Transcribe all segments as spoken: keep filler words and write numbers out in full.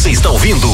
Você está ouvindo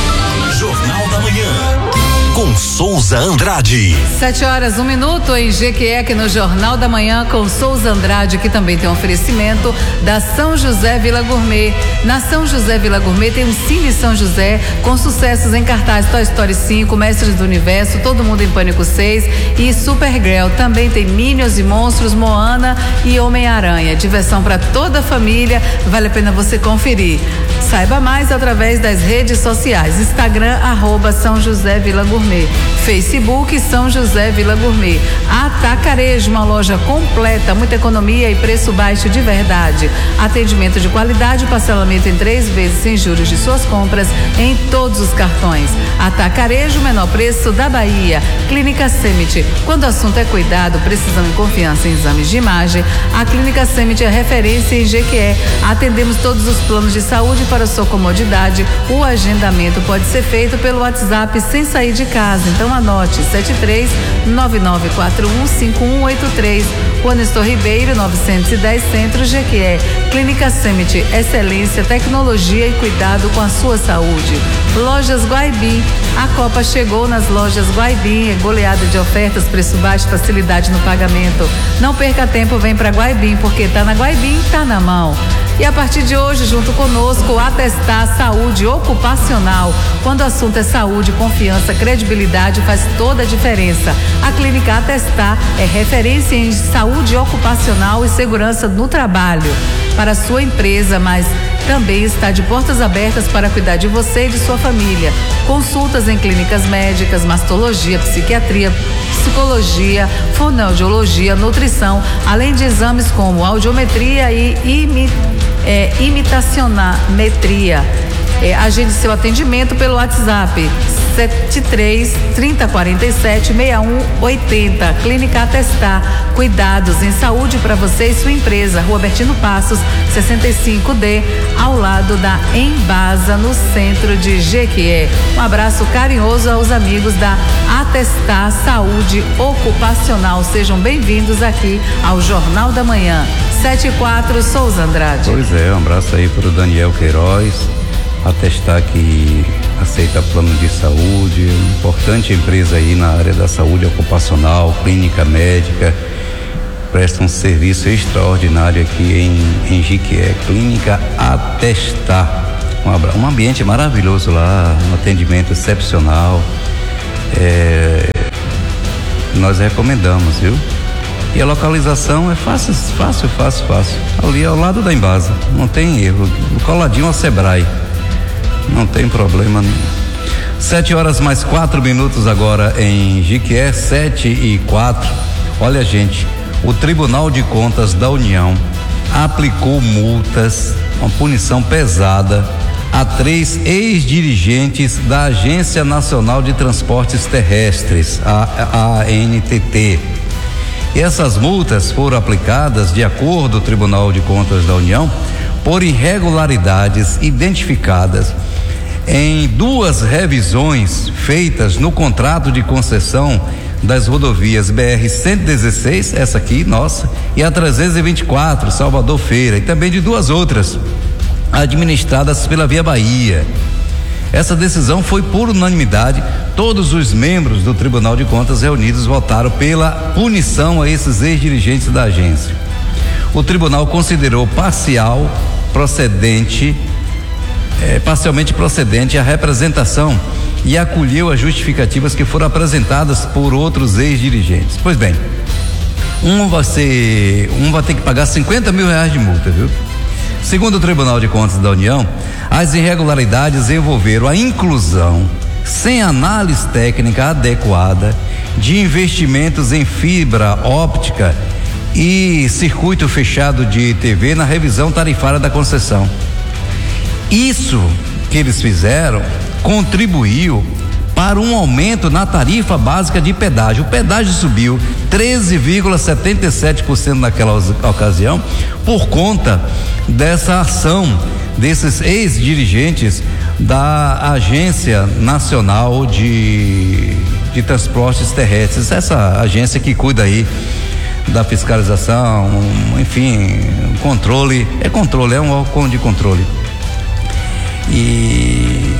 Jornal da Manhã com Souza Andrade. Sete horas, um minuto em Jequié, no Jornal da Manhã com Souza Andrade, que também tem um oferecimento da São José Vila Gourmet. Na São José Vila Gourmet tem um Cine São José com sucessos em cartaz: Toy Story cinco, Mestres do Universo, Todo Mundo em Pânico seis e Supergirl. Também tem Minions e Monstros, Moana e Homem-Aranha. Diversão para toda a família, vale a pena você conferir. Saiba mais através das redes sociais: Instagram, arroba São José Vila Gourmet, Facebook São José Vila Gourmet. Atacarejo, uma loja completa, muita economia e preço baixo de verdade. Atendimento de qualidade, parcelamento em três vezes sem juros de suas compras em todos os cartões. Atacarejo, menor preço da Bahia. Clínica Semit, quando o assunto é cuidado, precisão e confiança em exames de imagem, a Clínica Semit é referência em Jequié. Atendemos todos os planos de saúde para sua comodidade. O agendamento pode ser feito pelo WhatsApp sem sair de casa. Então anote: sete três nove nove quatro um cinco um oito três. Rua Nestor Ribeiro, novecentos e dez, Centro, Jequié. Clínica Semit, excelência, tecnologia e cuidado com a sua saúde. Lojas Guaibim, a Copa chegou nas lojas Guaibim, é goleada de ofertas, preço baixo, facilidade no pagamento. Não perca tempo, vem para Guaibim, porque tá na Guaibim, tá na mão. E a partir de hoje, junto conosco, Atestar Saúde Ocupacional. Quando o assunto é saúde, confiança, credibilidade, faz toda a diferença. A Clínica Atestar é referência em saúde ocupacional e segurança no trabalho para a sua empresa, mas também está de portas abertas para cuidar de você e de sua família. Consultas em clínicas médicas, mastologia, psiquiatria, psicologia, fonoaudiologia, nutrição, além de exames como audiometria e imi, é, imitacionometria. É, agende seu atendimento pelo WhatsApp sete três, trinta, quarenta e sete, sessenta e um, oitenta. Clínica Atestar, cuidados em saúde para você e sua empresa. Rua Bertino Passos, sessenta e cinco D, ao lado da Embasa, no centro de Jequié. Um abraço carinhoso aos amigos da Atestar Saúde Ocupacional. Sejam bem-vindos aqui ao Jornal da Manhã. sete e quatro, Souza Andrade. Pois é, um abraço aí para o Daniel Queiroz. Atestar que aceita plano de saúde, importante empresa aí na área da saúde ocupacional, clínica médica, presta um serviço extraordinário aqui em, em Jequié. Clínica Atestar, um, um ambiente maravilhoso lá, um atendimento excepcional, é, nós recomendamos, viu? E a localização é fácil, fácil, fácil, fácil, ali ao lado da Embasa, não tem erro, coladinho ao Sebrae. Não tem problema nenhum. Sete horas mais quatro minutos agora em Jequié, sete e quatro. Olha, gente, o Tribunal de Contas da União aplicou multas, uma punição pesada, a três ex-dirigentes da Agência Nacional de Transportes Terrestres, a A N T T. E essas multas foram aplicadas, de acordo com o Tribunal de Contas da União, por irregularidades identificadas em duas revisões feitas no contrato de concessão das rodovias B R cento e dezesseis, essa aqui, nossa, e a trezentos e vinte e quatro, Salvador Feira, e também de duas outras administradas pela Via Bahia. Essa decisão foi por unanimidade, todos os membros do Tribunal de Contas reunidos votaram pela punição a esses ex-dirigentes da agência. O tribunal considerou parcial, procedente, é, parcialmente procedente a representação e acolheu as justificativas que foram apresentadas por outros ex-dirigentes. Pois bem, um vai ser, um vai ter que pagar cinquenta mil reais de multa, viu? Segundo o Tribunal de Contas da União, as irregularidades envolveram a inclusão, sem análise técnica adequada, de investimentos em fibra óptica e circuito fechado de T V na revisão tarifária da concessão. Isso que eles fizeram contribuiu para um aumento na tarifa básica de pedágio. O pedágio subiu treze vírgula setenta e sete por cento naquela ocasião por conta dessa ação desses ex-dirigentes da Agência Nacional de, de Transportes Terrestres, essa agência que cuida aí da fiscalização, enfim, controle, é controle, é um órgão de controle. E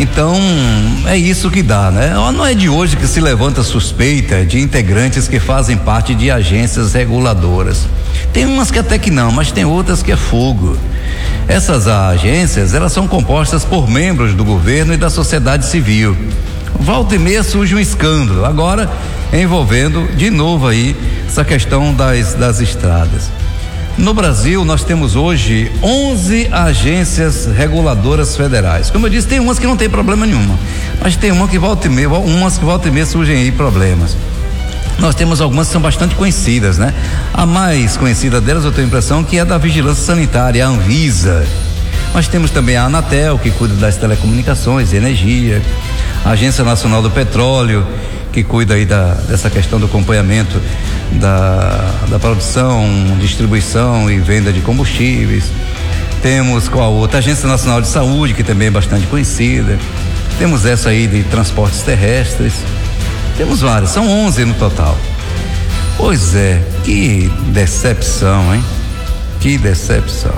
Então, é isso que dá, né? Não é de hoje que se levanta suspeita de integrantes que fazem parte de agências reguladoras. Tem umas que até que não, mas tem outras que é fogo. Essas agências, elas são compostas por membros do governo e da sociedade civil. Volta e meia surge um escândalo, agora envolvendo de novo aí essa questão das, das estradas. No Brasil, nós temos hoje onze agências reguladoras federais. Como eu disse, tem umas que não tem problema nenhuma, mas tem uma que volta e meia, umas que volta e meia surgem aí problemas. Nós temos algumas que são bastante conhecidas, né? A mais conhecida delas, eu tenho a impressão que é da Vigilância Sanitária, a Anvisa. Mas temos também a Anatel, que cuida das telecomunicações e energia, a Agência Nacional do Petróleo, que cuida aí da, dessa questão do acompanhamento da, da produção, distribuição e venda de combustíveis. Temos qual outra? A Agência Nacional de Saúde, que também é bastante conhecida. Temos essa aí de transportes terrestres. Temos várias, são onze no total. Pois é, que decepção, hein? Que decepção.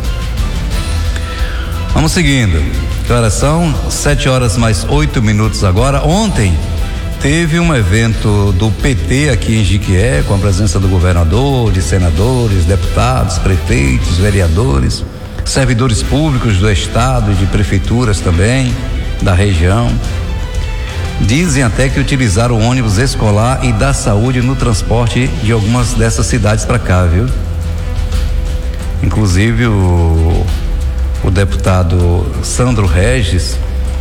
Vamos seguindo. Que horas são? Sete horas mais oito minutos agora. Ontem teve um evento do P T aqui em Jiquié, com a presença do governador, de senadores, deputados, prefeitos, vereadores, servidores públicos do estado e de prefeituras também, da região. Dizem até que utilizaram o ônibus escolar e da saúde no transporte de algumas dessas cidades para cá, viu? Inclusive o, o deputado Sandro Regis,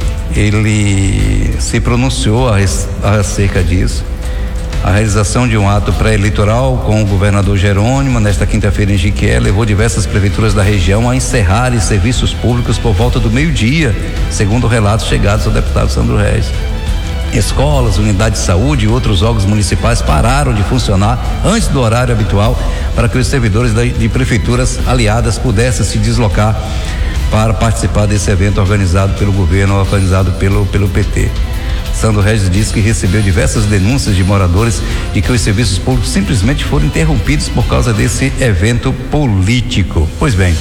ele se pronunciou a, a, acerca disso. A realização de um ato pré-eleitoral com o governador Jerônimo nesta quinta-feira em Jiquié levou diversas prefeituras da região a encerrarem serviços públicos por volta do meio-dia, segundo relatos chegados ao deputado Sandro Regis. Escolas, unidades de saúde e outros órgãos municipais pararam de funcionar antes do horário habitual para que os servidores de prefeituras aliadas pudessem se deslocar para participar desse evento organizado pelo governo, organizado pelo, pelo P T. Sandro Regis disse que recebeu diversas denúncias de moradores de que os serviços públicos simplesmente foram interrompidos por causa desse evento político. Pois bem,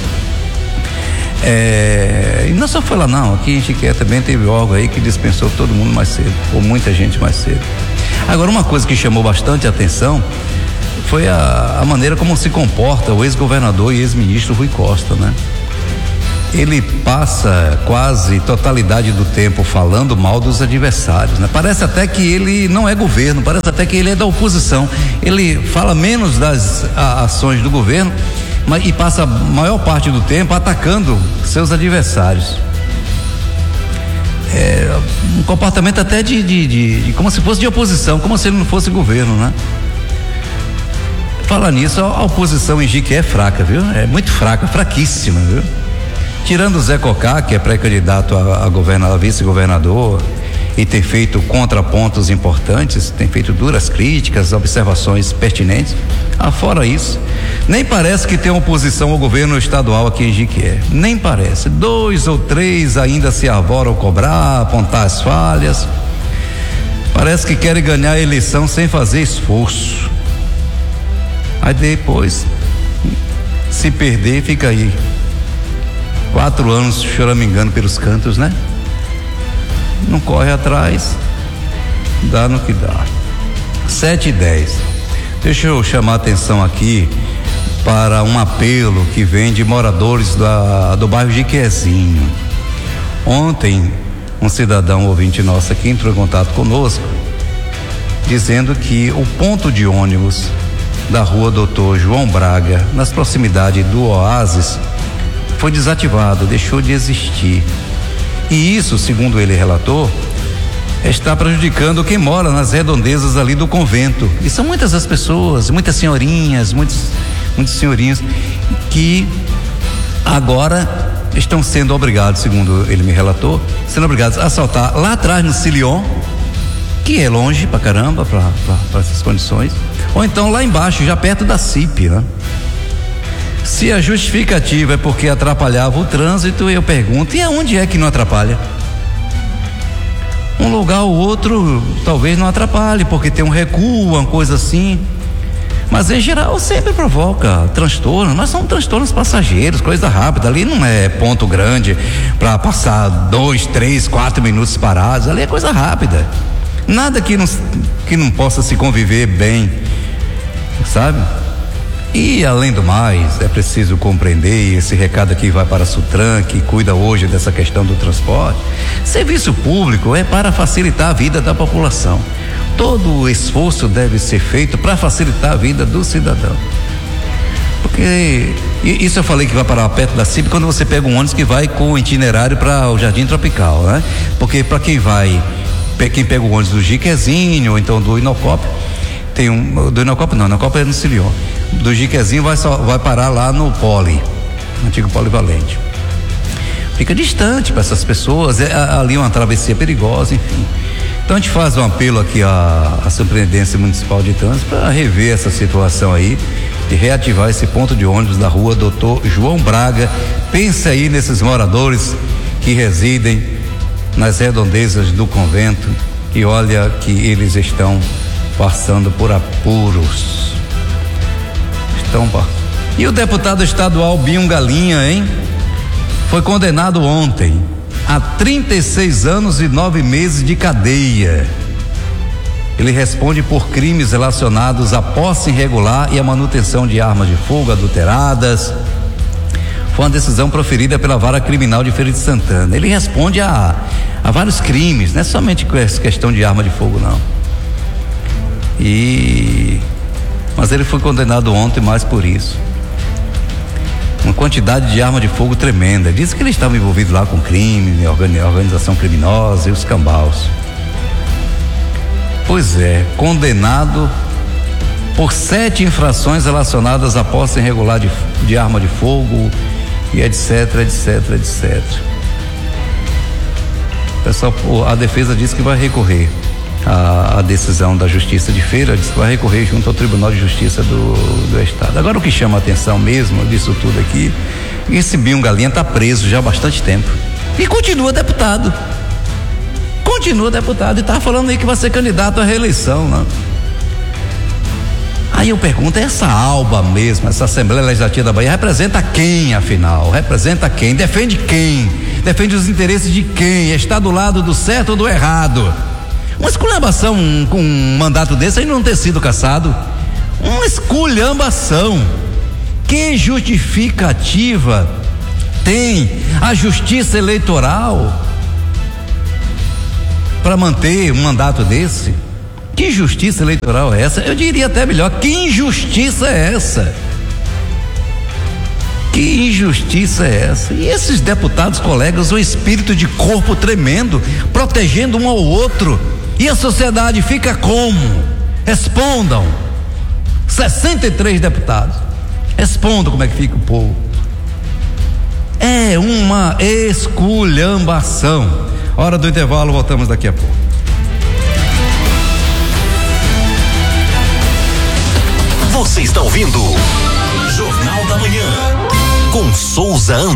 É, e não só foi lá não, aqui em Jiquié também teve órgão aí que dispensou todo mundo mais cedo, ou muita gente mais cedo. Agora, uma coisa que chamou bastante atenção foi a, a maneira como se comporta o ex-governador e ex-ministro Rui Costa, né? Ele passa quase totalidade do tempo falando mal dos adversários, né? Parece até que ele não é governo, parece até que ele é da oposição. Ele fala menos das a, ações do governo, mas, e passa a maior parte do tempo atacando seus adversários. É um comportamento até de, de, de, de como se fosse de oposição, como se ele não fosse governo, né? Falar nisso, a oposição em Jiquié é fraca, viu? É muito fraca, fraquíssima, viu? Tirando o Zé Cocá, que é pré-candidato a, a governador, a vice-governador, e tem feito contrapontos importantes, tem feito duras críticas, observações pertinentes. Ah, fora isso, nem parece que tem oposição ao governo estadual aqui em Jiquié, nem parece. Dois ou três ainda se arvoram cobrar, apontar as falhas. Parece que querem ganhar a eleição sem fazer esforço. Aí depois, se perder, fica aí quatro anos choramingando pelos cantos, né? Não corre atrás, dá no que dá. Sete e dez. Deixa eu chamar a atenção aqui para um apelo que vem de moradores da, do bairro Jiquiézinho. Ontem, um cidadão ouvinte nosso aqui entrou em contato conosco, dizendo que o ponto de ônibus da rua Doutor João Braga, nas proximidades do Oásis, foi desativado, deixou de existir. E isso, segundo ele relatou, está prejudicando quem mora nas redondezas ali do convento. E são muitas as pessoas, muitas senhorinhas, muitos, muitos senhorinhos que agora estão sendo obrigados, segundo ele me relatou, sendo obrigados a saltar lá atrás no Cilion, que é longe pra caramba para essas condições, ou então lá embaixo, já perto da C I P, né? Se a justificativa é porque atrapalhava o trânsito, eu pergunto, e aonde é que não atrapalha? Um lugar ou outro talvez não atrapalhe, porque tem um recuo, uma coisa assim. Mas em geral sempre provoca transtorno, mas são transtornos passageiros, coisa rápida. Ali não é ponto grande para passar dois, três, quatro minutos parados. Ali é coisa rápida. Nada que não, que não possa se conviver bem, sabe? E além do mais, é preciso compreender, esse recado aqui vai para a Sutran, que cuida hoje dessa questão do transporte. Serviço público é para facilitar a vida da população. Todo o esforço deve ser feito para facilitar a vida do cidadão. Porque isso eu falei que vai parar perto da C I B quando você pega um ônibus que vai com o itinerário para o Jardim Tropical, né? Porque para quem vai, quem pega o ônibus do Jiquezinho ou então do Inocop, tem um, do Inocop não, Inocop é no Cilion. Do Jiquezinho vai, só, vai parar lá no Poli, antigo Polivalente. Fica distante para essas pessoas, é ali uma travessia perigosa, enfim. Então a gente faz um apelo aqui à, à Superintendência Municipal de Trânsito para rever essa situação aí e reativar esse ponto de ônibus da rua Doutor João Braga. Pense aí nesses moradores que residem nas redondezas do convento e olha que eles estão passando por apuros. Estão E o deputado estadual Binho Galinha, hein? Foi condenado ontem a trinta e seis anos e nove meses de cadeia. Ele responde por crimes relacionados à posse irregular e à manutenção de armas de fogo adulteradas. Foi uma decisão proferida pela Vara Criminal de Feira de Santana. Ele responde a, a vários crimes, não é somente com essa questão de arma de fogo, não. E mas ele foi condenado ontem mais por isso. Uma quantidade de arma de fogo tremenda. Diz que ele estava envolvido lá com crime, organização criminosa e os cambaus. Pois é, condenado por sete infrações relacionadas à posse irregular de, de arma de fogo e etc, etc, etcétera. Pessoal, a defesa disse que vai recorrer A, a decisão da Justiça de Feira, diz que vai recorrer junto ao Tribunal de Justiça do, do Estado. Agora o que chama a atenção mesmo disso tudo aqui, esse Binho Galinha está preso já há bastante tempo e continua deputado continua deputado e está falando aí que vai ser candidato à reeleição, né? Aí eu pergunto, essa ALBA mesmo, essa Assembleia Legislativa da Bahia representa quem, afinal? Representa quem? Defende quem? Defende os interesses de quem? Está do lado do certo ou do errado? Uma esculhambação com um mandato desse aí não ter sido cassado. Uma esculhambação. Que justificativa tem a Justiça Eleitoral para manter um mandato desse? Que justiça eleitoral é essa? Eu diria até melhor, que injustiça é essa? Que injustiça é essa? E esses deputados colegas, um espírito de corpo tremendo, protegendo um ao outro. E a sociedade fica como? Respondam. sessenta e três deputados. Respondam como é que fica o povo. É uma esculhambação. Hora do intervalo, voltamos daqui a pouco. Você está ouvindo Jornal da Manhã com Souza André.